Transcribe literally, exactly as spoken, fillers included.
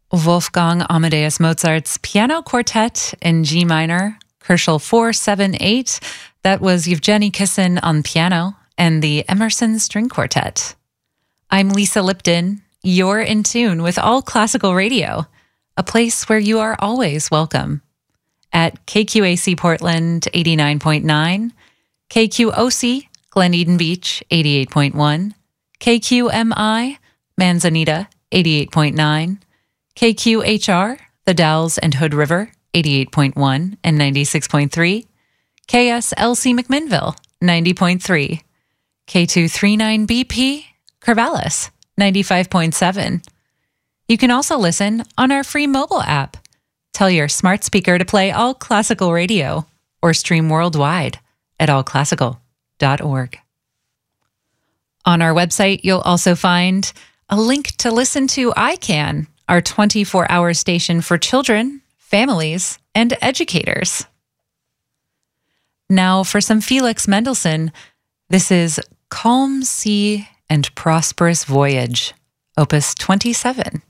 Wolfgang Amadeus Mozart's Piano Quartet in G minor, Herschel four seven eight. That was Yevgeny Kissin on piano and the Emerson String Quartet. I'm Lisa Lipton. You're in tune with All Classical Radio, a place where you are always welcome. At K Q A C Portland eighty-nine point nine, K Q O C Glen Eden Beach eighty-eight point one, K Q M I Manzanita eighty-eight point nine, K Q H R The Dalles and Hood River eighty-eight point one and ninety-six point three, K S L C McMinnville ninety point three, K two thirty-nine B P Corvallis ninety-five point seven. You can also listen on our free mobile app. Tell your smart speaker to play All Classical Radio or stream worldwide at all classical dot org. On our website, you'll also find a link to listen to I CAN, our twenty-four hour station for children, families, and educators. Now for some Felix Mendelssohn. This is Calm Sea and Prosperous Voyage, Opus twenty-seven.